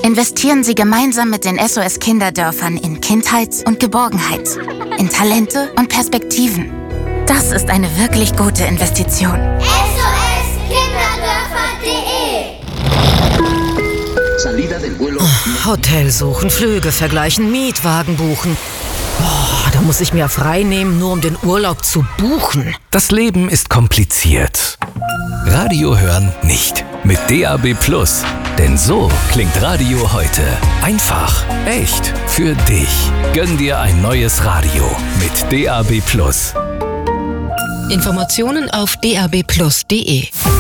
investieren Sie gemeinsam mit den SOS Kinderdörfern in Kindheit und Geborgenheit, in Talente und Perspektiven. Das ist eine wirklich gute Investition. SOSkinderdörfer.de. Hotel suchen, Flüge vergleichen, Mietwagen buchen. Da muss ich mir frei nehmen, nur um den Urlaub zu buchen. Das Leben ist kompliziert. Radio hören nicht. Mit DAB+. Denn so klingt Radio heute. Einfach, echt, für dich. Gönn dir ein neues Radio mit DAB+. Informationen auf dabplus.de.